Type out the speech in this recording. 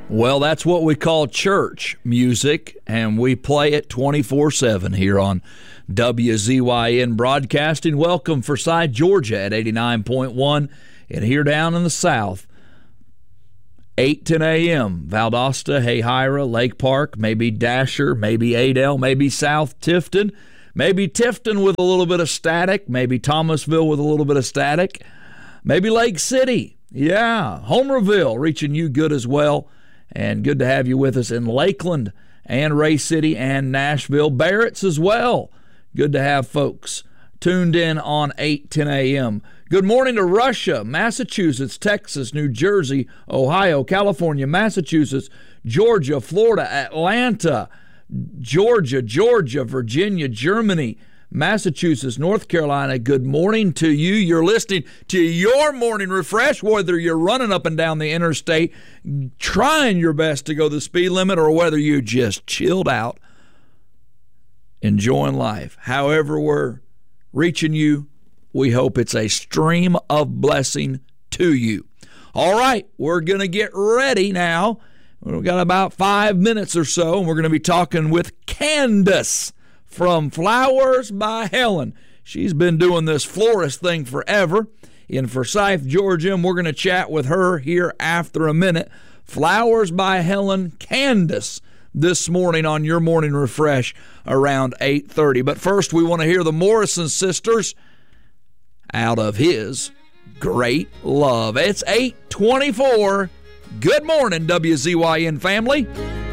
Well, that's what we call church music, and we play it 24/7 here on WZYN Broadcasting. Welcome, Forsyth, Georgia at 89.1, and here down in the south, 8-10 a.m., Valdosta, Hayhira, Lake Park, maybe Dasher, maybe Adel, maybe South Tifton, maybe Tifton with a little bit of static, maybe Thomasville with a little bit of static, maybe Lake City, Homerville reaching you good as well. And good to have you with us in Lakeland and Ray City and Nashville. Barrett's as well. Good to have folks tuned in on 8-10 a.m. Good morning to Russia, Massachusetts, Texas, New Jersey, Ohio, California, Massachusetts, Georgia, Florida, Atlanta, Georgia, Virginia, Germany, Massachusetts, North Carolina. Good morning to you. You're listening to your morning refresh, whether you're running up and down the interstate, trying your best to go the speed limit, or whether you just chilled out, enjoying life. However we're reaching you, we hope it's a stream of blessing to you. All right, we're going to get ready now. We've got about 5 minutes or so, and we're going to be talking with Candace from Flowers by Helen. She's been doing this florist thing forever in Forsyth, Georgia, and we're going to chat with her here after a minute. Flowers by Helen, Candace, this morning on your morning refresh around 8:30. But first, we want to hear the Morrison sisters, Out of His Great Love. It's 8:24. Good morning, WZYN family.